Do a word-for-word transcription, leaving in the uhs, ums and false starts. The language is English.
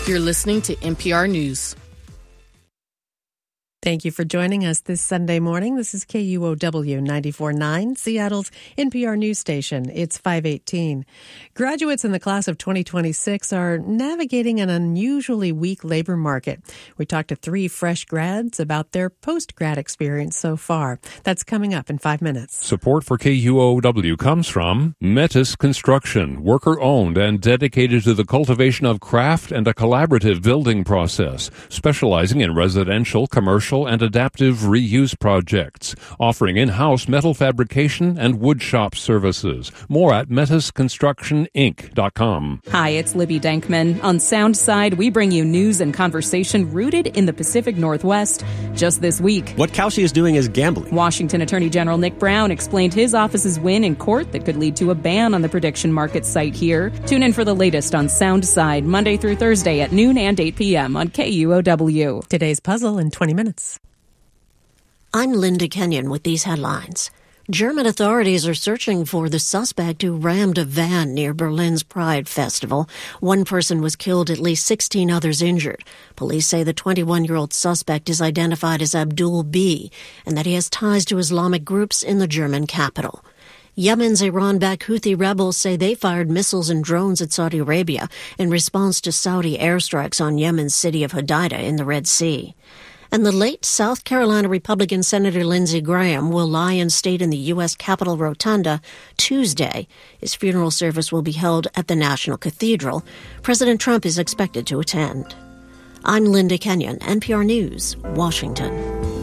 You're listening to N P R News. Thank you for joining us this Sunday morning. This is K U O W ninety-four point nine, Seattle's N P R news station. It's five eighteen. Graduates in the class of twenty twenty-six are navigating an unusually weak labor market. We talked to three fresh grads about their post-grad experience so far. That's coming up in five minutes. Support for K U O W comes from Metis Construction, worker-owned and dedicated to the cultivation of craft and a collaborative building process, specializing in residential, commercial, and adaptive reuse projects, offering in-house metal fabrication and wood shop services. More at metis construction inc dot com. Hi, it's Libby Denkman. On Soundside, we bring you news and conversation rooted in the Pacific Northwest. Just this week, what Kalshi is doing is gambling. Washington Attorney General Nick Brown explained his office's win in court that could lead to a ban on the prediction market site here. Tune in for the latest on Soundside, Monday through Thursday at noon and eight p.m. on K U O W. Today's puzzle in twenty minutes. I'm Linda Kenyon with these headlines. German authorities are searching for the suspect who rammed a van near Berlin's Pride Festival. One person was killed, at least sixteen others injured. Police say the twenty-one-year-old suspect is identified as Abdul B. and that he has ties to Islamic groups in the German capital. Yemen's Iran-backed Houthi rebels say they fired missiles and drones at Saudi Arabia in response to Saudi airstrikes on Yemen's city of Hodeidah in the Red Sea. And the late South Carolina Republican Senator Lindsey Graham will lie in state in the U S Capitol Rotunda Tuesday. His funeral service will be held at the National Cathedral. President Trump is expected to attend. I'm Linda Kenyon, N P R News, Washington.